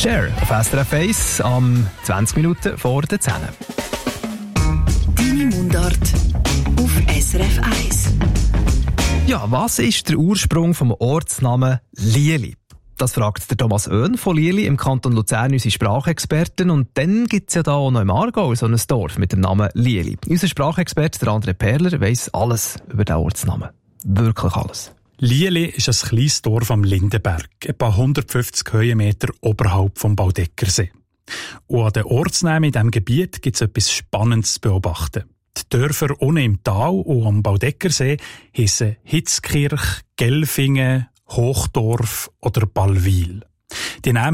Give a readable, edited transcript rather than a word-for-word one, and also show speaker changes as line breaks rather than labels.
Share auf SRF 1 am 20 Minuten vor der 10.
Deine Mundart auf SRF 1.
Ja, was ist der Ursprung vom Ortsnamen Lieli? Das fragt der Thomas Oehn von Lieli im Kanton Luzern, unsere Sprachexperten. Und dann gibt es ja da auch noch im Aargau so ein Dorf mit dem Namen Lieli. Unser Sprachexperte, der André Perler, weiss alles über den Ortsnamen. Wirklich alles.
Lieli ist ein kleines Dorf am Lindenberg, etwa 150 Höhenmeter oberhalb vom Baudeckersee. Und an den Ortsnamen in diesem Gebiet gibt es etwas Spannendes zu beobachten. Die Dörfer unten im Tal und am Baudeckersee heissen Hitzkirch, Gelfingen, Hochdorf oder Ballwil. Die Namen